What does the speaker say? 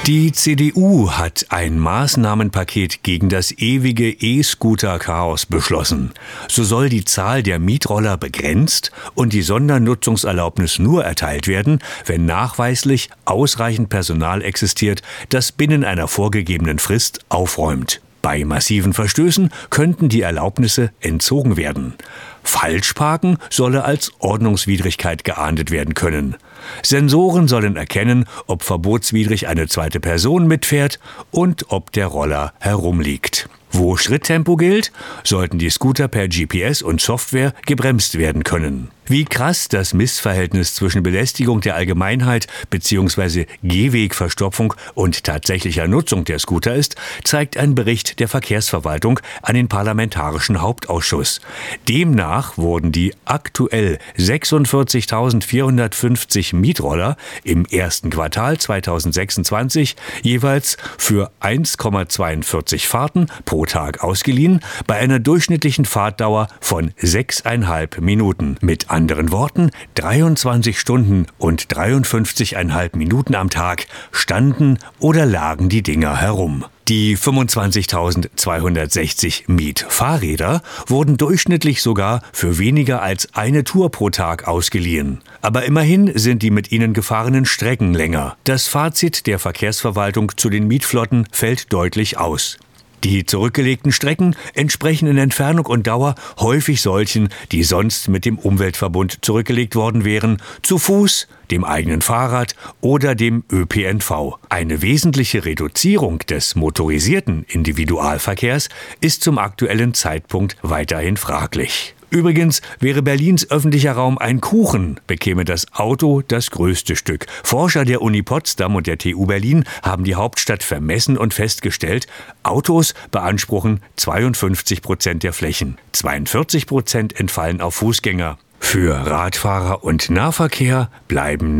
Die CDU hat ein Maßnahmenpaket gegen das ewige E-Scooter-Chaos beschlossen. So soll die Zahl der Mietroller begrenzt und die Sondernutzungserlaubnis nur erteilt werden, wenn nachweislich ausreichend Personal existiert, das binnen einer vorgegebenen Frist aufräumt. Bei massiven Verstößen könnten die Erlaubnisse entzogen werden. Falschparken solle als Ordnungswidrigkeit geahndet werden können. Sensoren sollen erkennen, ob verbotswidrig eine zweite Person mitfährt und ob der Roller herumliegt. Wo Schritttempo gilt, sollten die Scooter per GPS und Software gebremst werden können. Wie krass das Missverhältnis zwischen Belästigung der Allgemeinheit bzw. Gehwegverstopfung und tatsächlicher Nutzung der Scooter ist, zeigt ein Bericht der Verkehrsverwaltung an den Parlamentarischen Hauptausschuss. Demnach wurden die aktuell 46.450 Mietroller im ersten Quartal 2026 jeweils für 1,42 Fahrten pro Tag ausgeliehen, bei einer durchschnittlichen Fahrtdauer von 6,5 Minuten. Mit anderen Worten, 23 Stunden und 53,5 Minuten am Tag standen oder lagen die Dinger herum. Die 25.260 Mietfahrräder wurden durchschnittlich sogar für weniger als eine Tour pro Tag ausgeliehen. Aber immerhin sind die mit ihnen gefahrenen Strecken länger. Das Fazit der Verkehrsverwaltung zu den Mietflotten fällt deutlich aus. Die zurückgelegten Strecken entsprechen in Entfernung und Dauer häufig solchen, die sonst mit dem Umweltverbund zurückgelegt worden wären, zu Fuß, dem eigenen Fahrrad oder dem ÖPNV. Eine wesentliche Reduzierung des motorisierten Individualverkehrs ist zum aktuellen Zeitpunkt weiterhin fraglich. Übrigens, wäre Berlins öffentlicher Raum ein Kuchen, bekäme das Auto das größte Stück. Forscher der Uni Potsdam und der TU Berlin haben die Hauptstadt vermessen und festgestellt, Autos beanspruchen 52% der Flächen. 42% entfallen auf Fußgänger. Für Radfahrer und Nahverkehr bleiben